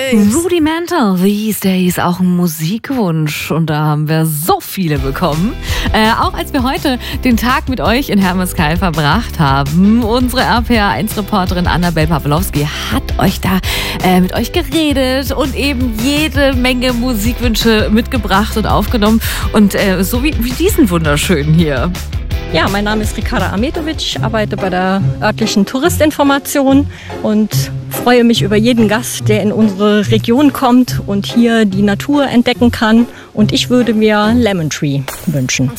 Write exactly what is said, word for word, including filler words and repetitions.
Days. Rudimental These Days, auch ein Musikwunsch. Und da haben wir so viele bekommen. Äh, auch als wir heute den Tag mit euch in Hermeskeil verbracht haben. Unsere R P R eins Reporterin Annabel Pawlowski hat euch da äh, mit euch geredet und eben jede Menge Musikwünsche mitgebracht und aufgenommen. Und äh, so wie, wie diesen wunderschönen hier. Ja, mein Name ist Ricarda Ametovic, arbeite bei der örtlichen Touristinformation und freue mich über jeden Gast, der in unsere Region kommt und hier die Natur entdecken kann. Und ich würde mir Lemon Tree wünschen.